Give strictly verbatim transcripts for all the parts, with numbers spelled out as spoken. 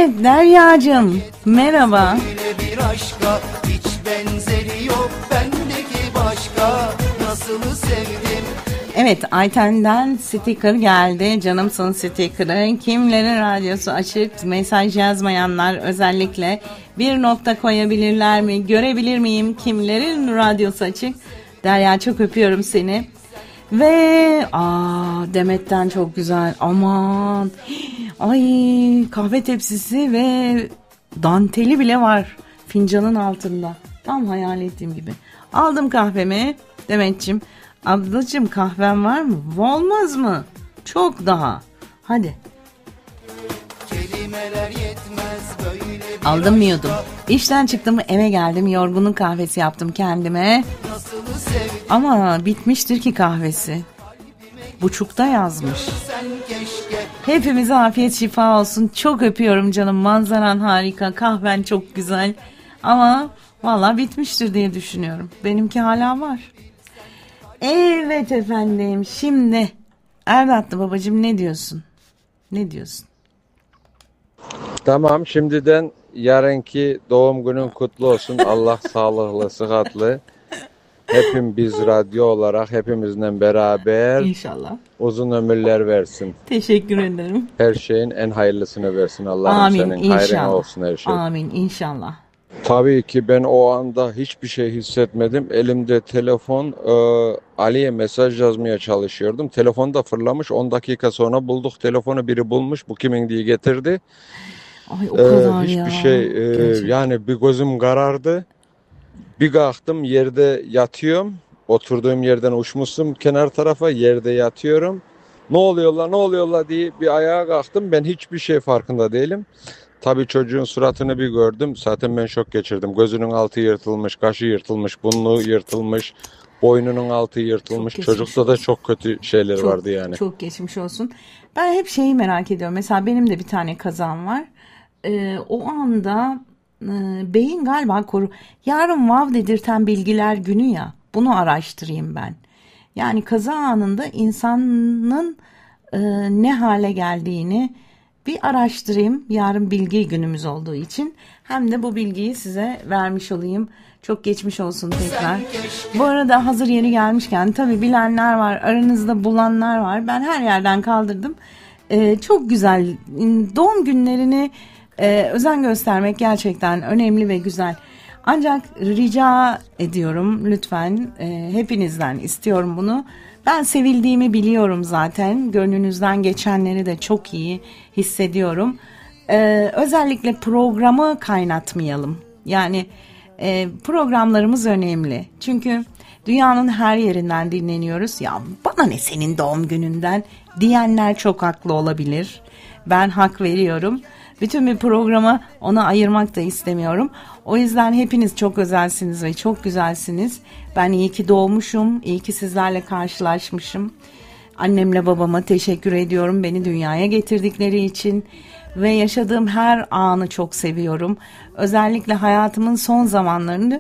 Evet Deryacığım, merhaba. Bir aşka hiç benzeri yok bendeki başka, nasıl sevdim. Evet, Ayten'den sticker geldi. Canımsın sticker'ı. Kimlerin radyosu açık? Mesaj yazmayanlar özellikle bir nokta koyabilirler mi? Görebilir miyim? Kimlerin radyosu açık? Derya, çok öpüyorum seni. Ve aa Demet'ten çok güzel. Aman. Ay, kahve tepsisi ve danteli bile var fincanın altında. Tam hayal ettiğim gibi. Aldım kahvemi. Demet'ciğim, ablacığım kahven var mı? Olmaz mı? Çok daha. Hadi. Aldım mı yudum. İşten çıktım, eve geldim, yorgunluk kahvesi yaptım kendime. Ama bitmiştir ki kahvesi. Buçukta yazmış. Hepimize afiyet şifa olsun. Çok öpüyorum canım. Manzaran harika. Kahven çok güzel. Ama valla bitmiştir diye düşünüyorum. Benimki hala var. Evet efendim. Şimdi Erdatlı babacığım, ne diyorsun? Ne diyorsun? Tamam, şimdiden yarınki doğum günün kutlu olsun. Allah sağlıklı, sıhhatli. Hepim biz radyo olarak hepimizle beraber İnşallah uzun ömürler versin. Teşekkür ederim. Her şeyin en hayırlısını versin. Allah'ım Amin, senin inşallah. hayrına olsun her şey. Amin inşallah. Tabii ki ben o anda hiçbir şey hissetmedim. Elimde telefon, e, Ali'ye mesaj yazmaya çalışıyordum. Telefon da fırlamış. on dakika sonra bulduk telefonu, biri bulmuş. Bu kimin diye getirdi. Ay o kadar e, hiçbir ya. şey e, yani bir gözüm karardı. Bir kalktım, yerde yatıyorum. Oturduğum yerden uçmuşum kenar tarafa, yerde yatıyorum. Ne oluyorlar ne oluyorlar diye bir ayağa kalktım. Ben hiçbir şey farkında değilim. Tabii çocuğun suratını bir gördüm. Zaten ben şok geçirdim. Gözünün altı yırtılmış, kaşı yırtılmış, burnu yırtılmış, boynunun altı yırtılmış. Çocukta da çok kötü şeyler çok, vardı yani. Çok geçmiş olsun. Ben hep şeyi merak ediyorum. Mesela benim de bir tane kazam var. Ee, o anda e, beyin galiba koru. Yarın vav dedirten bilgiler günü ya. Bunu araştırayım ben. Yani kaza anında insanın e, ne hale geldiğini bir araştırayım. Yarın bilgi günümüz olduğu için. Hem de bu bilgiyi size vermiş olayım. Çok geçmiş olsun tekrar. Bu arada hazır yeri gelmişken, tabii bilenler var, aranızda bulanlar var. Ben her yerden kaldırdım. Ee, çok güzel. Doğum günlerini e, özen göstermek gerçekten önemli ve güzel. Ancak rica ediyorum lütfen, e, hepinizden istiyorum bunu. Ben sevildiğimi biliyorum zaten. Gönlünüzden geçenleri de çok iyi hissediyorum. Ee, özellikle programı kaynatmayalım. Yani e, programlarımız önemli. Çünkü dünyanın her yerinden dinleniyoruz. Ya bana ne senin doğum gününden diyenler çok haklı olabilir. Ben hak veriyorum. Bütün bir programı ona ayırmak da istemiyorum. O yüzden hepiniz çok özelsiniz ve çok güzelsiniz. Ben iyi ki doğmuşum, iyi ki sizlerle karşılaşmışım. Annemle babama teşekkür ediyorum beni dünyaya getirdikleri için. Ve yaşadığım her anı çok seviyorum. Özellikle hayatımın son zamanlarını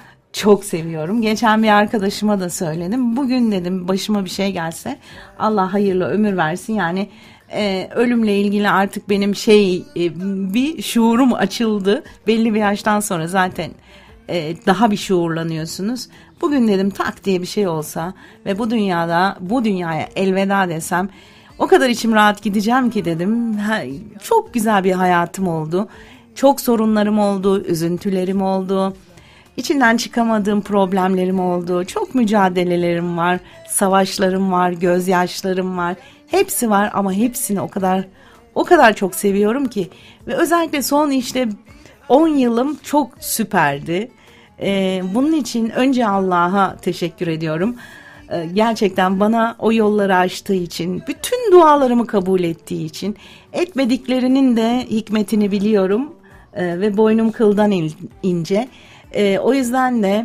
çok seviyorum. Geçen bir arkadaşıma da söyledim. Bugün dedim başıma bir şey gelse Allah hayırlı ömür versin. Yani e, ölümle ilgili artık benim şey e, bir şuurum açıldı. Belli bir yaştan sonra zaten e, daha bir şuurlanıyorsunuz. Bugün dedim tak diye bir şey olsa ve bu dünyada bu dünyaya elveda desem o kadar içim rahat gideceğim ki dedim. Ha, çok güzel bir hayatım oldu. Çok sorunlarım oldu, üzüntülerim oldu. İçinden çıkamadığım problemlerim oldu. Çok mücadelelerim var, savaşlarım var, gözyaşlarım var. Hepsi var ama hepsini o kadar o kadar çok seviyorum ki. Ve özellikle son işte on yılım çok süperdi. Ee, bunun için önce Allah'a teşekkür ediyorum. Ee, gerçekten bana o yolları açtığı için, bütün dualarımı kabul ettiği için, etmediklerinin de hikmetini biliyorum ee, ve boynum kıldan ince. Ee, o yüzden de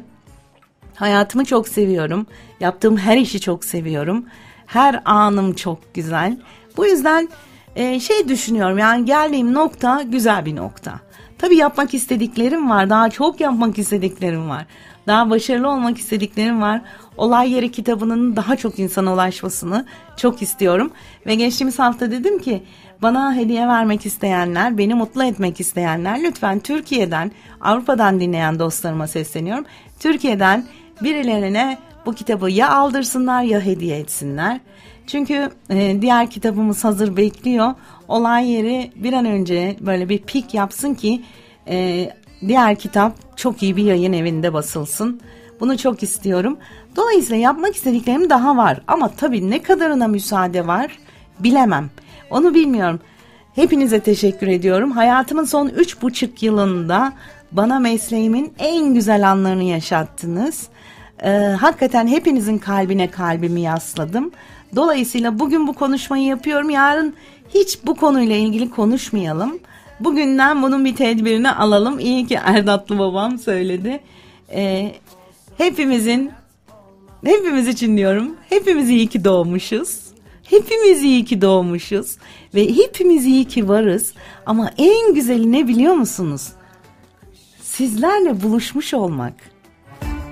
hayatımı çok seviyorum. Yaptığım her işi çok seviyorum. Her anım çok güzel. Bu yüzden e, şey düşünüyorum, yani geldiğim nokta güzel bir nokta. Tabii yapmak istediklerim var. Daha çok yapmak istediklerim var. Daha başarılı olmak istediklerim var. Olay Yeri kitabının daha çok insana ulaşmasını çok istiyorum. Ve geçtiğimiz hafta dedim ki Bana hediye vermek isteyenler, beni mutlu etmek isteyenler lütfen Türkiye'den, Avrupa'dan dinleyen dostlarıma sesleniyorum. Türkiye'den birilerine bu kitabı ya aldırsınlar ya hediye etsinler. Çünkü e, diğer kitabımız hazır bekliyor. Olay yeri bir an önce böyle bir pik yapsın ki e, diğer kitap çok iyi bir yayın evinde basılsın. Bunu çok istiyorum. Dolayısıyla yapmak istediklerim daha var. Ama tabii ne kadarına müsaade var bilemem. Onu bilmiyorum. Hepinize teşekkür ediyorum. Hayatımın son üç buçuk yılında bana mesleğimin en güzel anlarını yaşattınız. Ee, hakikaten hepinizin kalbine kalbimi yasladım. Dolayısıyla bugün bu konuşmayı yapıyorum. Yarın hiç bu konuyla ilgili konuşmayalım. Bugünden bunun bir tedbirini alalım. İyi ki Erdatlı babam söyledi. Ee, hepimizin, hepimiz için diyorum, hepimiz iyi ki doğmuşuz. Hepimiz iyi ki doğmuşuz ve hepimiz iyi ki varız. Ama en güzeli ne biliyor musunuz? Sizlerle buluşmuş olmak.